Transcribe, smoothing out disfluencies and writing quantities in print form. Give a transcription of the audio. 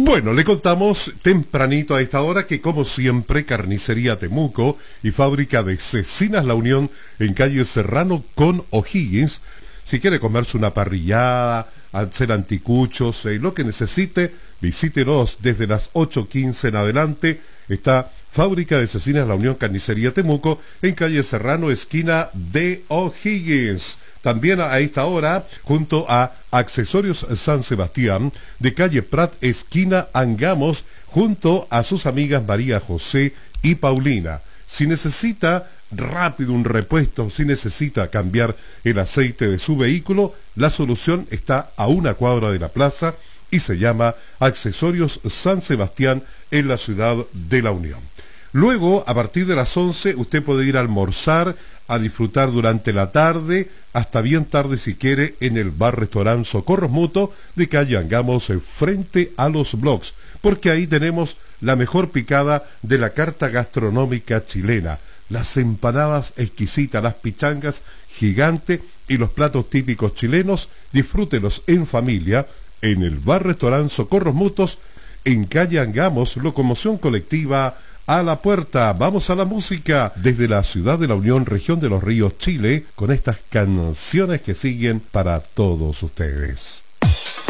Bueno, le contamos tempranito a esta hora que, como siempre, Carnicería Temuco y Fábrica de Cecinas La Unión en calle Serrano con O'Higgins. Si quiere comerse una parrillada, hacer anticuchos, lo que necesite, visítenos desde las 8:15 en adelante. Está Fábrica de Cecinas La Unión, Carnicería Temuco en calle Serrano, esquina de O'Higgins. También a esta hora, junto a Accesorios San Sebastián, de calle Prat, esquina Angamos, junto a sus amigas María José y Paulina. Si necesita rápido un repuesto, si necesita cambiar el aceite de su vehículo, la solución está a una cuadra de la plaza y se llama Accesorios San Sebastián en la ciudad de La Unión. Luego, a partir de las 11, usted puede ir a almorzar, a disfrutar durante la tarde, hasta bien tarde si quiere, en el bar-restaurante Socorros Mutuo de calle Angamos, frente a los blogs, porque ahí tenemos la mejor picada de la carta gastronómica chilena, las empanadas exquisitas, las pichangas gigantes y los platos típicos chilenos. Disfrútelos en familia en el bar-restaurante Socorros Mutuos en calle Angamos, locomoción colectiva a la puerta. Vamos a la música desde la ciudad de La Unión, región de Los Ríos, Chile, con estas canciones que siguen para todos ustedes.